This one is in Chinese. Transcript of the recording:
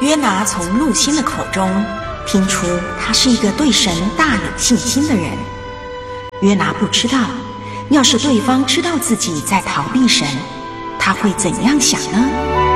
约拿从陆星的口中听出他是一个对神大有信心的人。约拿不知道，要是对方知道自己在逃避神，他会怎样想呢？